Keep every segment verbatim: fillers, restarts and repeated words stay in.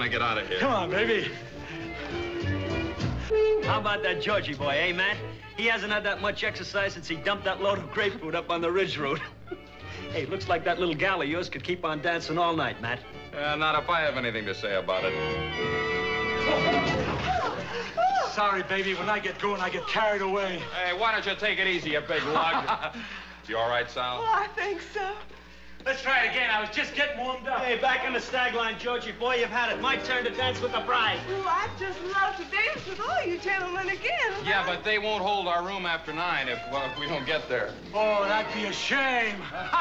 to get out of here. Come on, baby. How about that Georgie boy, eh, Matt? He hasn't had that much exercise since he dumped that load of grapefruit up on the Ridge Road. Hey, looks like that little gal of yours could keep on dancing all night, Matt. Uh, not if I have anything to say about it. Sorry, baby. When I get going, I get carried away. Hey, why don't you take it easy, you big lug? You all right, Sal? Oh, I think so. Let's try it again. I was just getting warmed up. Hey, back in the stag line, Georgie boy. You've had it. My turn to dance with the bride. Oh, I'd just love to dance with all you gentlemen again. Yeah, but they won't hold our room after nine if, well, if we don't get there. Oh, that'd be a shame.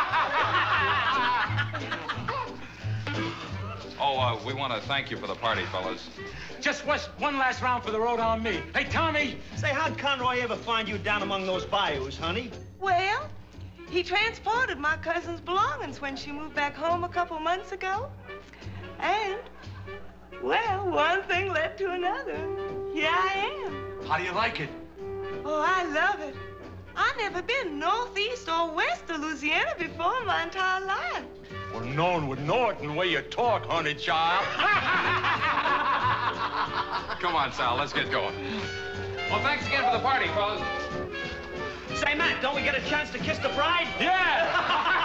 Oh, uh, we want to thank you for the party, fellas. Just west, one last round for the road on me. Hey, Tommy. Say, how'd Conroy ever find you down among those bayous, honey? Well, he transported my cousin's belongings when she moved back home a couple months ago. And, well, one thing led to another. Here I am. How do you like it? Oh, I love it. I've never been northeast or west of Louisiana before in my entire life. Well, no one would know it in the way you talk, honey child. Come on, Sal, let's get going. Well, thanks again for the party, fellas. Say, Matt, don't we get a chance to kiss the bride? Yeah!